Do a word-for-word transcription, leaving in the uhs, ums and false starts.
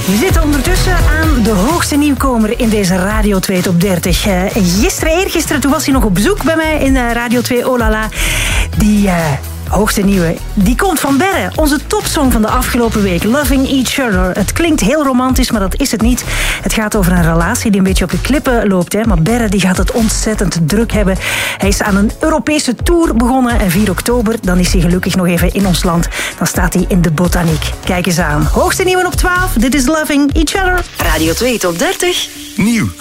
We zitten ondertussen aan de hoogste nieuwkomer in deze Radio twee Top dertig. Uh, gisteren, eergisteren, toen was hij nog op bezoek bij mij in uh, Radio twee Oh La La. Die uh, hoogste nieuwe, die komt van Berre. Onze topsong van de afgelopen week, Loving Each Other. Het klinkt heel romantisch, maar dat is het niet. Het gaat over een relatie die een beetje op de klippen loopt. Hè? Maar Berre die gaat het ontzettend druk hebben. Hij is aan een Europese tour begonnen. En vier oktober, dan is hij gelukkig nog even in ons land. Dan staat hij in de Botaniek. Kijk eens aan. Hoogste nieuwe op twaalf. Dit is Loving Each Other. Radio twee Top dertig. Nieuw.